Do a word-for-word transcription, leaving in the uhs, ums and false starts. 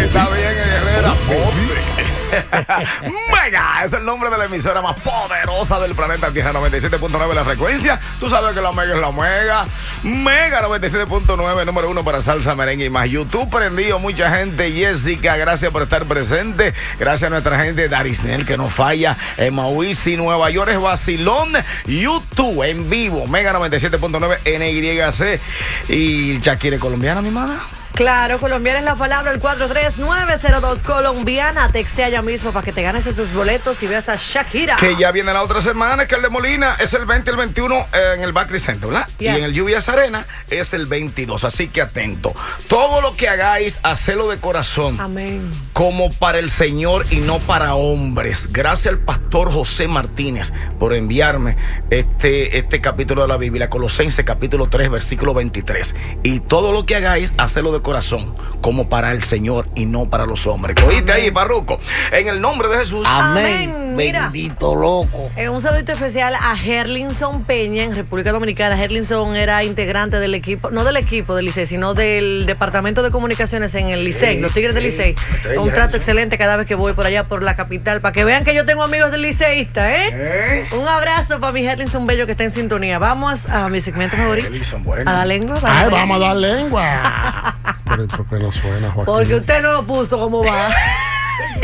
Está bien, Herrera. Mega es el nombre de la emisora más poderosa del planeta Tierra. Noventa y siete punto nueve la frecuencia. Tú sabes que la Mega es la Mega. Mega noventa y siete punto nueve, número uno para salsa, merengue y más. YouTube prendido, mucha gente. Jessica, gracias por estar presente. Gracias a nuestra gente de Arisnel, que no falla. En Mauricio, Nueva York es vacilón. YouTube en vivo, Mega noventa y siete punto nueve N Y C. Y Shakira colombiana, mi madre. Claro, colombiana es la palabra, el cuatro tres nueve cero dos colombiana. Textea ya mismo para que te ganes esos boletos y veas a Shakira. Que ya viene la otra semana, que el de Molina es el veinte y el veintiuno en el Barclays Center, ¿verdad? Yes. Y en el Lluvias Arena es el veintidós, así que atento. Todo lo que hagáis, hacelo de corazón. Amén. Como para el Señor y no para hombres. Gracias al pastor José Martínez por enviarme este, este capítulo de la Biblia, Colosenses capítulo tres, versículo veintitrés. Y todo lo que hagáis, hacelo de corazón, como para el Señor y no para los hombres. Oíste ahí, Parruco, en el nombre de Jesús. Amén. Amén. Mira, bendito loco. Eh, un saludito especial a Herlinson Peña en República Dominicana. Herlinson era integrante del equipo, no del equipo del Licey, sino del departamento de comunicaciones en el Licey, hey, los Tigres hey, del Licey. Hey, un trato hey, excelente cada vez que voy por allá por la capital, para que vean que yo tengo amigos del liceísta, ¿eh? Hey. Un abrazo para mi Herlinson Bello que está en sintonía. Vamos a mi segmento favorito. Herlinson, bueno. A la lengua. Ay, vamos a dar lengua. Pero ¿por qué no suena, Joaquín? Porque usted no lo puso como va.